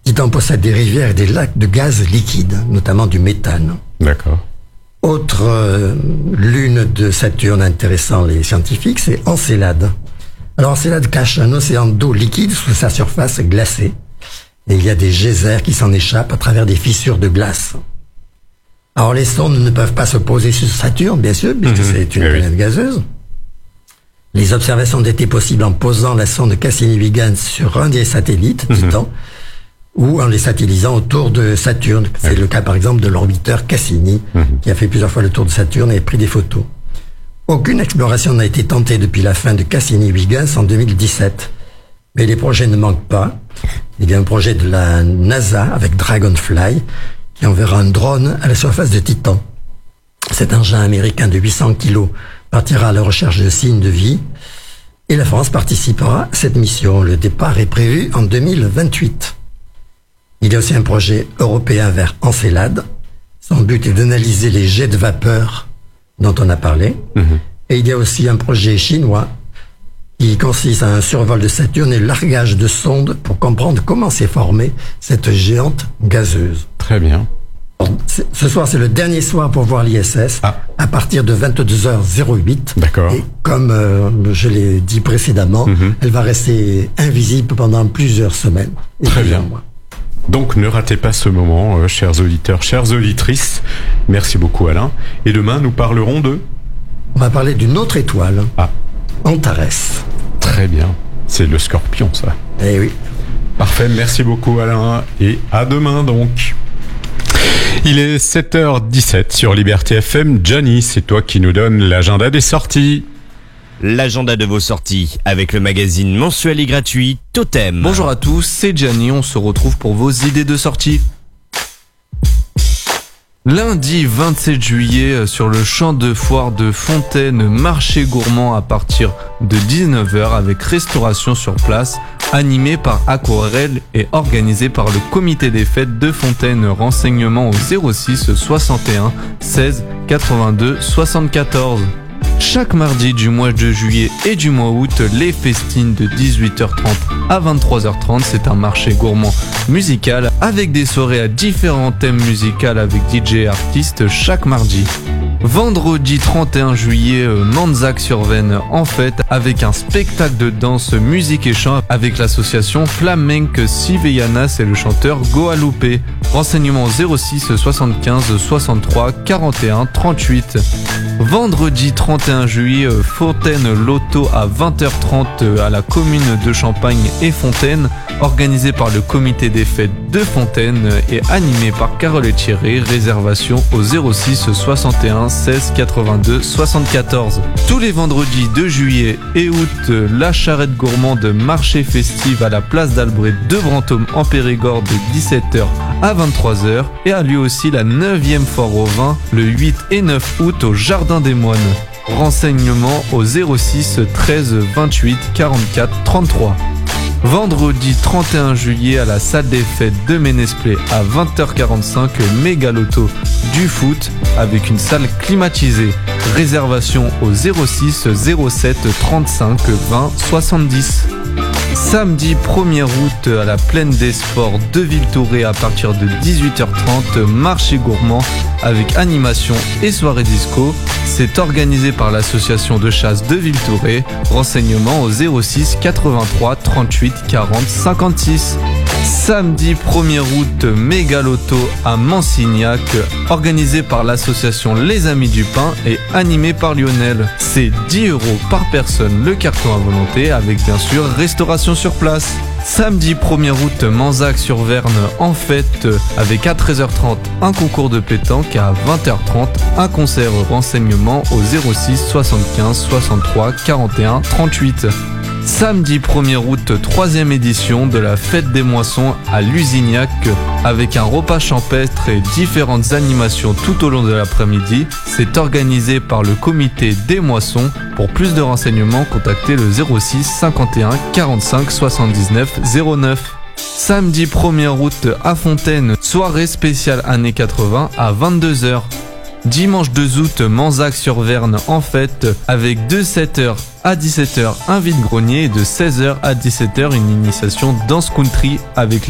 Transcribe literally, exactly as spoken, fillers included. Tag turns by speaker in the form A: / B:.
A: Titan possède des rivières et des lacs de gaz liquide, notamment du méthane.
B: D'accord.
A: Autre euh, lune de Saturne intéressant les scientifiques, c'est Encelade. Alors Encelade cache un océan d'eau liquide sous sa surface glacée. Et il y a des geysers qui s'en échappent à travers des fissures de glace. Alors les sondes ne peuvent pas se poser sur Saturne, bien sûr, puisque mmh, c'est une planète oui. gazeuse. Les observations ont été possibles en posant la sonde Cassini-Huygens sur un des satellites, mmh. Titan, ou en les satellisant autour de Saturne. C'est oui. le cas par exemple de l'orbiteur Cassini, mmh. qui a fait plusieurs fois le tour de Saturne et pris des photos. Aucune exploration n'a été tentée depuis la fin de Cassini-Huygens en deux mille dix-sept. Mais les projets ne manquent pas. Il y a un projet de la NASA avec Dragonfly qui enverra un drone à la surface de Titan. Cet engin américain de huit cents kilos partira à la recherche de signes de vie et la France participera à cette mission. Le départ est prévu en deux mille vingt-huit. Il y a aussi un projet européen vers Encelade. Son but est d'analyser les jets de vapeur dont on a parlé. Mmh. Et il y a aussi un projet chinois qui consiste à un survol de Saturne et le largage de sondes pour comprendre comment s'est formée cette géante gazeuse.
B: Très bien.
A: Ce soir, c'est le dernier soir pour voir l'I S S, ah. à partir de vingt-deux heures huit.
B: D'accord.
A: Et comme euh, je l'ai dit précédemment, mm-hmm. elle va rester invisible pendant plusieurs semaines.
B: Très bien. Mois. Donc ne ratez pas ce moment, euh, chers auditeurs, chères auditrices. Merci beaucoup Alain. Et demain, nous parlerons de...
A: On va parler d'une autre étoile.
B: Ah.
A: Antares.
B: Très bien. C'est le Scorpion, ça.
A: Eh oui.
B: Parfait. Merci beaucoup, Alain. Et à demain, donc. Il est sept heures dix-sept sur Liberté F M. Gianni, c'est toi qui nous donne l'agenda des sorties.
C: L'agenda de vos sorties avec le magazine mensuel et gratuit Totem.
D: Bonjour à tous, c'est Gianni. On se retrouve pour vos idées de sortie. Lundi vingt-sept juillet, sur le champ de foire de Fontaine, marché gourmand à partir de dix-neuf heures avec restauration sur place, animé par Aquarelle et organisé par le comité des fêtes de Fontaine. Renseignements au zéro six soixante et un seize quatre-vingt-deux soixante-quatorze. Chaque mardi du mois de juillet et du mois août, les festines de dix-huit heures trente à vingt-trois heures trente. C'est un marché gourmand musical avec des soirées à différents thèmes musicaux avec D J et artistes chaque mardi. Vendredi trente et un juillet, Manzac-sur-Venne en fête avec un spectacle de danse, musique et chant avec l'association Flamenque Sivellanas et le chanteur Goalupe. Renseignements zéro six soixante-quinze soixante-trois quarante et un trente-huit. Vendredi trente et un juillet, Fontaine Loto à vingt heures trente à la commune de Champagne et Fontaine, organisé par le comité des fêtes de Fontaine et animé par Carole et Thierry. Réservation au zéro six soixante et un seize quatre-vingt-deux soixante-quatorze. Tous les vendredis de juillet et août, la charrette gourmande marché festive à la place d'Albret de Brantôme en Périgord de dix-sept heures à vingt-trois heures et a lieu aussi la neuvième foire au vin le huit et neuf août au Jardin des Moines. Renseignements au zéro six treize vingt-huit quarante-quatre trente-trois. Vendredi trente et un juillet à la salle des fêtes de Ménesplé à vingt heures quarante-cinq, méga loto du foot avec une salle climatisée. Réservation au zéro six zéro sept trente-cinq vingt soixante-dix. Samedi premier août à la Plaine des Sports de Villetouré à partir de dix-huit heures trente, marché gourmand avec animation et soirée disco. C'est organisé par l'association de chasse de Villetouré. Renseignements au zéro six quatre-vingt-trois trente-huit quarante cinquante-six. Samedi premier août, méga loto à Mansignac, organisé par l'association Les Amis du Pain et animé par Lionel. C'est dix euros par personne le carton à volonté avec bien sûr restauration sur place. Samedi premier août, Manzac-sur-Verne en fête avec à treize heures trente un concours de pétanque et à vingt heures trente un concert. Renseignement au zéro six soixante-quinze soixante-trois quarante et un trente-huit. Samedi premier août, troisième édition de la fête des moissons à Lusignac avec un repas champêtre et différentes animations tout au long de l'après-midi. C'est organisé par le comité des moissons. Pour plus de renseignements, contactez le zéro six cinquante et un quarante-cinq soixante-dix-neuf zéro neuf. Samedi premier août à Fontaine, soirée spéciale années quatre-vingts à vingt-deux heures. Dimanche deux août, Manzac-sur-Verne en fête avec de sept heures à dix-sept heures un vide-grenier et de seize heures à dix-sept heures une initiation danse country avec